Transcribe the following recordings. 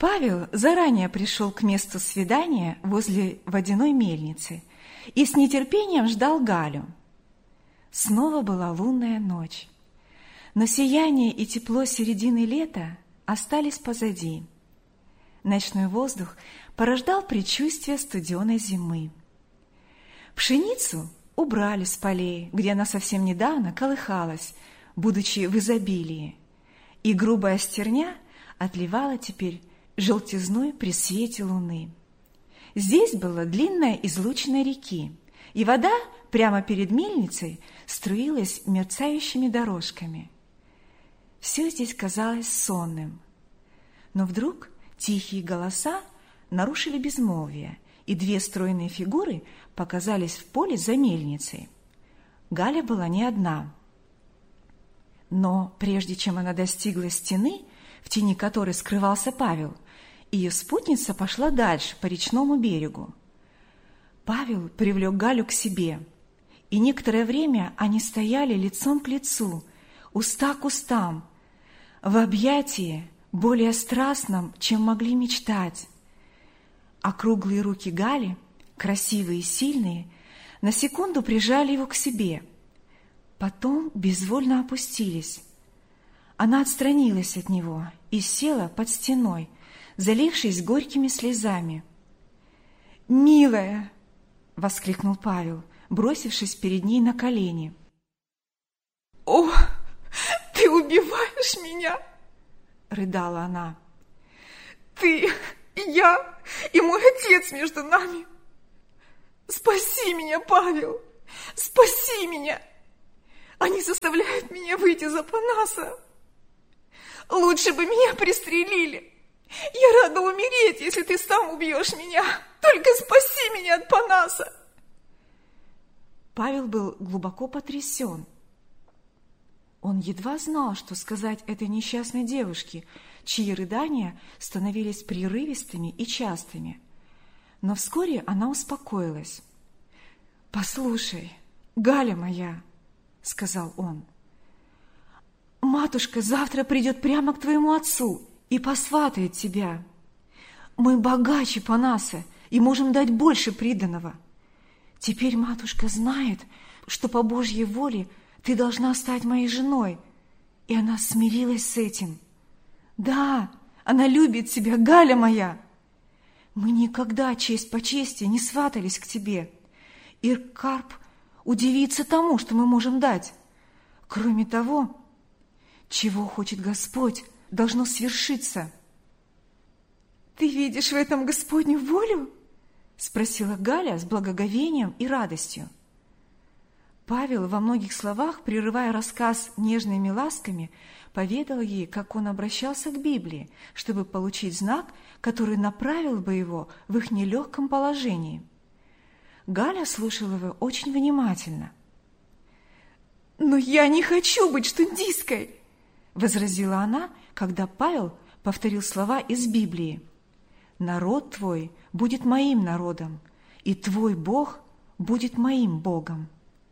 Павел заранее пришел к месту свидания возле водяной мельницы и с нетерпением ждал Галю. Снова была лунная ночь, но сияние и тепло середины лета остались позади. Ночной воздух порождал предчувствие студеной зимы. Пшеницу убрали с полей, где она совсем недавно колыхалась, будучи в изобилии, и грубая стерня отливала теперь желтизной при свете луны. Здесь была длинная излучина реки, и вода прямо перед мельницей струилась мерцающими дорожками. Все здесь казалось сонным, но вдруг тихие голоса нарушили безмолвие, и две стройные фигуры показались в поле за мельницей. Галя была не одна. Но прежде чем она достигла стены, в тени которой скрывался Павел, ее спутница пошла дальше, по речному берегу. Павел привлек Галю к себе, и некоторое время они стояли лицом к лицу, уста к устам, в объятии более страстном, чем могли мечтать. Округлые руки Гали, красивые и сильные, на секунду прижали его к себе, потом безвольно опустились. Она отстранилась от него и села под стеной, залившись горькими слезами. «Милая!» — воскликнул Павел, бросившись перед ней на колени. «О, ты убиваешь меня!» — рыдала она. «Ты, я и мой отец между нами! Спаси меня, Павел! Спаси меня! Они заставляют меня выйти за Панаса! Лучше бы меня пристрелили! Я рада умереть, если ты сам убьешь меня! Только спаси меня от Панаса!» Павел был глубоко потрясен. Он едва знал, что сказать этой несчастной девушке, чьи рыдания становились прерывистыми и частыми. Но вскоре она успокоилась. «Послушай, Галя моя, — сказал он, — матушка завтра придет прямо к твоему отцу и посватает тебя. Мы богаче Панаса и можем дать больше приданого. Теперь матушка знает, что по Божьей воле ты должна стать моей женой, и она смирилась с этим. Да, она любит тебя, Галя моя. Мы никогда честь по чести не сватались к тебе. Иркарп удивится тому, что мы можем дать. Кроме того, чего хочет Господь, должно свершиться». «Ты видишь в этом Господню волю?» — спросила Галя с благоговением и радостью. Павел во многих словах, прерывая рассказ нежными ласками, поведал ей, как он обращался к Библии, чтобы получить знак, который направил бы его в их нелегком положении. Галя слушала его очень внимательно. «Но я не хочу быть штундисткой!» — возразила она, когда Павел повторил слова из Библии. «Народ твой будет моим народом, и твой Бог будет моим Богом».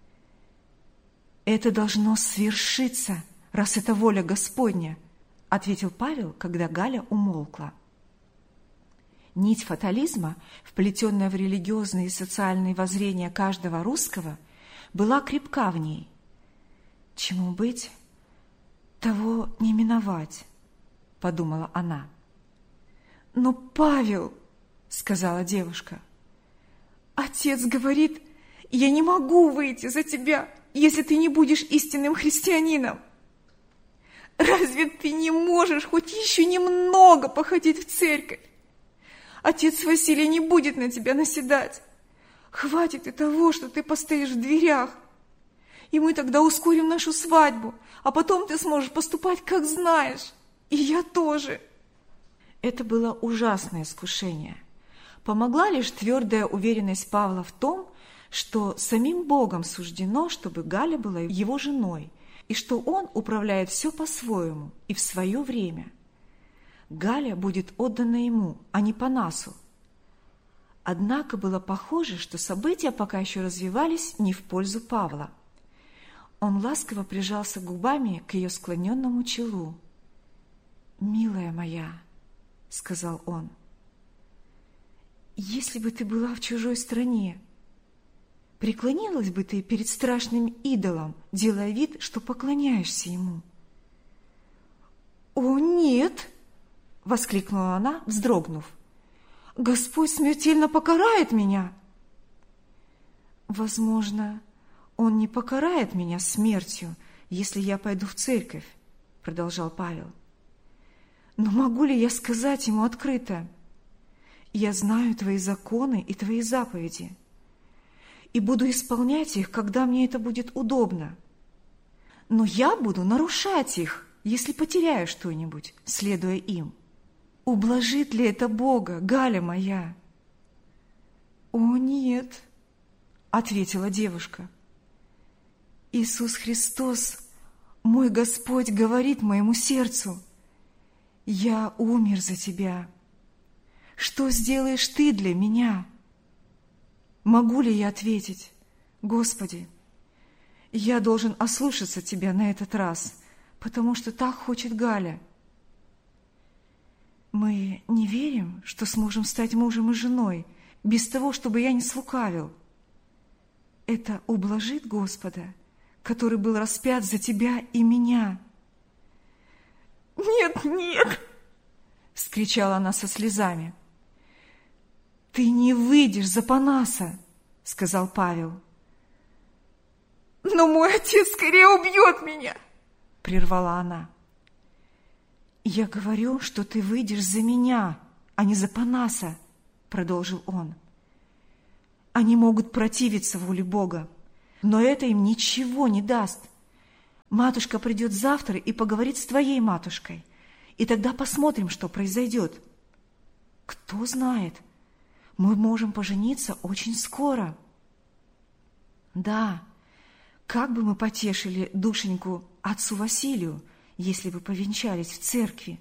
«Это должно свершиться, раз это воля Господня», — ответил Павел, когда Галя умолкла. Нить фатализма, вплетенная в религиозные и социальные воззрения каждого русского, была крепка в ней. «Чему быть, того не миновать», — подумала она. «Но, Павел, — сказала девушка, — отец говорит, я не могу выйти за тебя, если ты не будешь истинным христианином. Разве ты не можешь хоть еще немного походить в церковь? Отец Василий не будет на тебя наседать. Хватит и того, что ты постоишь в дверях. И мы тогда ускорим нашу свадьбу, а потом ты сможешь поступать, как знаешь. И я тоже». Это было ужасное искушение. Помогла лишь твердая уверенность Павла в том, что самим Богом суждено, чтобы Галя была его женой, и что он управляет все по-своему и в свое время. Галя будет отдана ему, а не Панасу. Однако было похоже, что события пока еще развивались не в пользу Павла. Он ласково прижался губами к ее склоненному челу. «Милая моя», — сказал он. «Если бы ты была в чужой стране, преклонилась бы ты перед страшным идолом, делая вид, что поклоняешься ему?» «О, нет!» — воскликнула она, вздрогнув. «Господь смертельно покарает меня!» «Возможно, Он не покарает меня смертью, если я пойду в церковь», — продолжал Павел. «Но могу ли я сказать Ему открыто: я знаю Твои законы и Твои заповеди, и буду исполнять их, когда мне это будет удобно? Но я буду нарушать их, если потеряю что-нибудь, следуя им. Ублажит ли это Бога, Галя моя?» «О, нет», — ответила девушка. «Иисус Христос, мой Господь, говорит моему сердцу: я умер за тебя. Что сделаешь ты для меня? Могу ли я ответить: Господи, я должен ослушаться Тебя на этот раз, потому что так хочет Галя? Мы не верим, что сможем стать мужем и женой без того, чтобы я не слукавил. Это ублажит Господа, который был распят за тебя и меня». «Нет, нет!» — вскричала она со слезами. «Ты не выйдешь за Панаса», — сказал Павел. «Но мой отец скорее убьет меня», — прервала она. «Я говорю, что ты выйдешь за меня, а не за Панаса», — продолжил он. «Они могут противиться воле Бога, но это им ничего не даст. Матушка придет завтра и поговорит с твоей матушкой, и тогда посмотрим, что произойдет. Кто знает, мы можем пожениться очень скоро. Да, как бы мы потешили душеньку отцу Василию, если бы повенчались в церкви».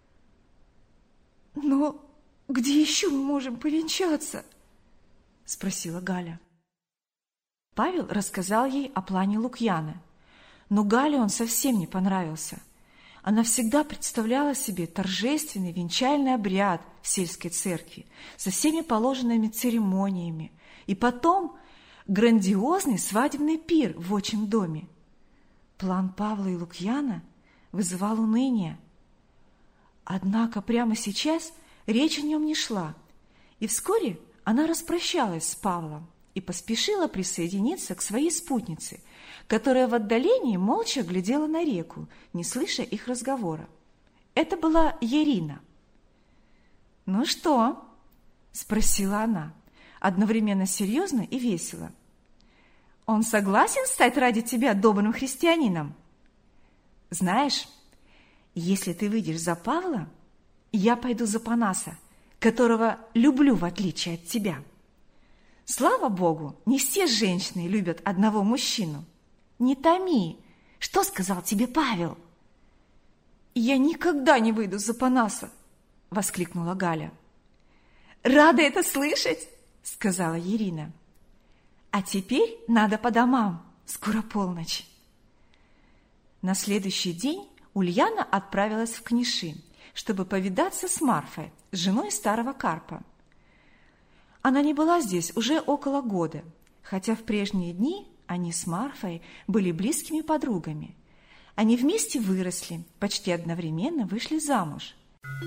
«Но где еще мы можем повенчаться?» — спросила Галя. Павел рассказал ей о плане Лукьяна, но Гале он совсем не понравился. Она всегда представляла себе торжественный венчальный обряд в сельской церкви со всеми положенными церемониями, и потом грандиозный свадебный пир в отчим доме. План Павла и Лукьяна вызывал уныние. Однако прямо сейчас речь о нем не шла, и вскоре она распрощалась с Павлом и поспешила присоединиться к своей спутнице, которая в отдалении молча глядела на реку, не слыша их разговора. Это была Ирина. «Ну что?» – спросила она, одновременно серьезно и весело. «Он согласен стать ради тебя добрым христианином? Знаешь, если ты выйдешь за Павла, я пойду за Панаса, которого люблю в отличие от тебя. Слава Богу, не все женщины любят одного мужчину. Не томи, что сказал тебе Павел?» «Я никогда не выйду за Панаса!» – воскликнула Галя. «Рада это слышать!» – сказала Ирина. «А теперь надо по домам, скоро полночь». На следующий день Ульяна отправилась в Книши, чтобы повидаться с Марфой, женой старого Карпа. Она не была здесь уже около года, хотя в прежние дни они с Марфой были близкими подругами. Они вместе выросли, почти одновременно вышли замуж.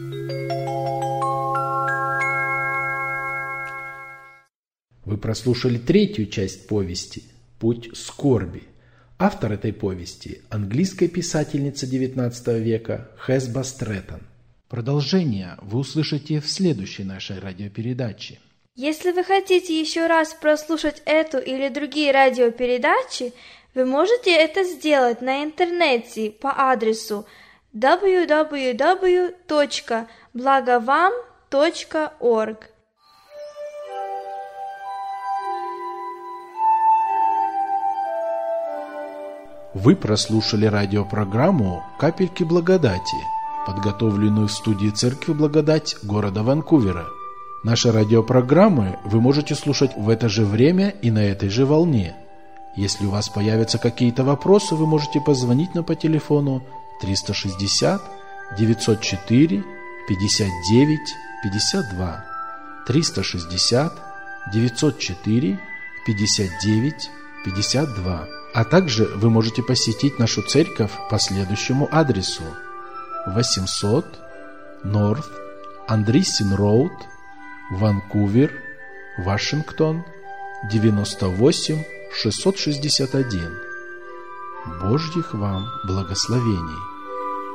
Вы прослушали третью часть повести «Путь скорби». Автор этой повести – английская писательница XIX века Хесба Стрэттон. Продолжение вы услышите в следующей нашей радиопередаче. Если вы хотите еще раз прослушать эту или другие радиопередачи, вы можете это сделать на интернете по адресу www.blagovam.org. Вы прослушали радиопрограмму «Капельки благодати», подготовленную в студии Церкви Благодать города Ванкувера. Наши радиопрограммы вы можете слушать в это же время и на этой же волне. Если у вас появятся какие-то вопросы, вы можете позвонить нам по телефону 360 904 59 52, 360 904 59 52. А также вы можете посетить нашу церковь по следующему адресу: 800 North Andreessen Road, Ванкувер, Вашингтон, 98 661. Божьих вам благословений!